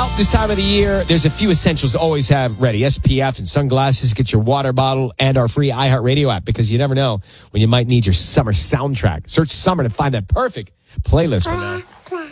Well, this time of the year, there's a few essentials to always have ready. SPF and sunglasses. Get your water bottle and our free iHeartRadio app because you never know when you might need your summer soundtrack. Search summer to find that perfect playlist for now.